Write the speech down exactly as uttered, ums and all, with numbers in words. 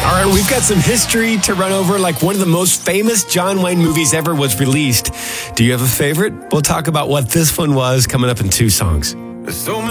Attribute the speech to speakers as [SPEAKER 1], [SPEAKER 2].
[SPEAKER 1] All right, we've got some history to run over, like one of the most famous John Wayne movies ever was released. Do you have a favorite? We'll talk about what this one was coming up in two songs.